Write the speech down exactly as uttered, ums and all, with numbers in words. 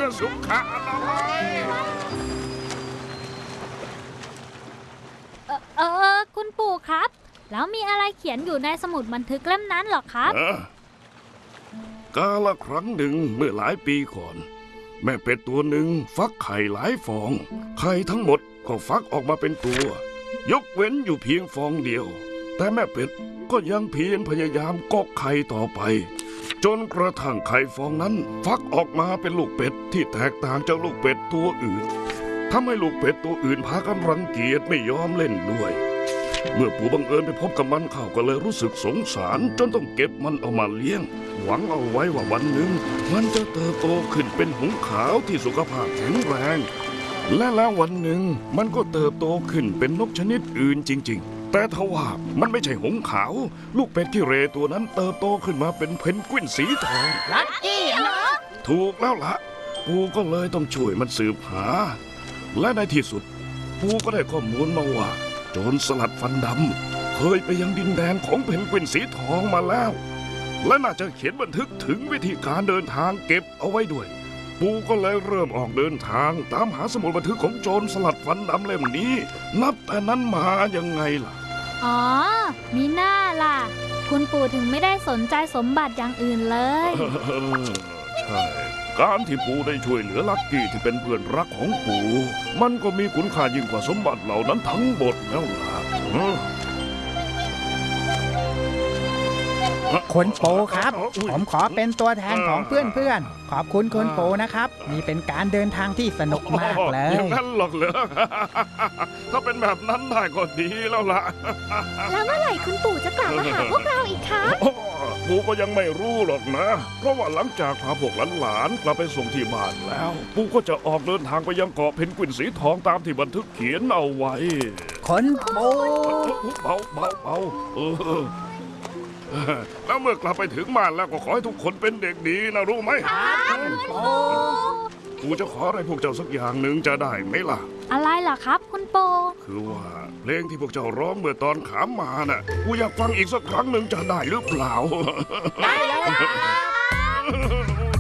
สุขอนามัยเออเออคุณปู่ครับแล้วมีอะไรเขียนอยู่ในสมุดบันทึกเล่มนั้นหรอครับกาละครั้งหนึ่งเมื่อหลายปีก่อนแม่เป็ดตัวหนึ่งฟักไข่หลายฟองไข่ทั้งหมดก็ฟักออกมาเป็นตัวยกเว้นอยู่เพียงฟองเดียวแต่แม่เป็ดก็ยังเพียรพยายามกอกไข่ต่อไปจนกระทั่งไข่ฟองนั้นฟักออกมาเป็นลูกเป็ดที่แตกต่างจากลูกเป็ดตัวอื่นทำให้ลูกเป็ดตัวอื่นพากันรังเกียจไม่ยอมเล่นด้วยเมื่อปู่บังเอิญไปพบกับมันเข้าก็เลยรู้สึกสงสารจนต้องเก็บมันเอามาเลี้ยงหวังเอาไว้ว่าวันหนึ่งมันจะเติบโตขึ้นเป็นหงส์ขาวที่สุขภาพแข็งแรงและแล้ววันหนึ่งมันก็เติบโตขึ้นเป็นนกชนิดอื่นจริงๆแต่ทว่ามันไม่ใช่หงส์ขาวลูกเป็ดที่เรตัวนั้นเติบโตขึ้นมาเป็นเพนกวินสีทองลักกี้เหรอถูกแล้วล่ะปู่ก็เลยต้องช่วยมันสืบหาและในที่สุดปู่ก็ได้ข้อมูลมาว่าโจรสลัดฟันดำเคยไปยังดินแดนของเพนกวินสีทองมาแล้วและน่าจะเขียนบันทึกถึงวิธีการเดินทางเก็บเอาไว้ด้วยปู่ก็เลยเริ่มออกเดินทางตามหาสมุดบันทึกของโจรสลัดฟันดำเล่มนี้นับแต่นั้นมายังไงล่ะอ๋อมีหน้าล่ะคุณปู่ถึงไม่ได้สนใจสมบัติอย่างอื่นเลยใช่การที่ปู่ได้ช่วยเหลือลักกี้ที่เป็นเพื่อนรักของปู่มันก็มีคุณค่ายิ่งกว่าสมบัติเหล่านั้นทั้งหมดแล้วล่ะคุณปู่ครับผมขอเป็นตัวแทนของเพื่อนๆขอบคุณคุณปู่นะครับนี่เป็นการเดินทางที่สนุกมากเลยอย่างนั้นหรอกเหรอถ้าเป็นแบบนั้นได้ก็ดีแล้วล่ะแล้วเมื่อไหร่คุณปู่จะกลับมาหาพวกเราอีกคะปู่ก็ยังไม่รู้หรอกนะเพราะว่าหลังจากพาพวกหลานๆกลับไปส่งที่บ้านแล้วปู่ก็จะออกเดินทางไปยังเกาะเพนกวินสีทองตามที่บันทึกเขียนเอาไว้คุณปู่เบาเบาเบาเออแล้วเมื่อกลับไปถึงบ้านแล้วก็ขอให้ทุกคนเป็นเด็กดีนะรู้ไหมปู่จะขออะไรพวกเจ้าสักอย่างหนึ่งจะได้ไหมล่ะอะไรล่ะครับคุณปู่คือว่าเพลงที่พวกเจ้าร้องเมื่อตอนขามมาน่ะปู่อยากฟังอีกสักครั้งหนึ่งจะได้หรือเปล่าได้แล้ว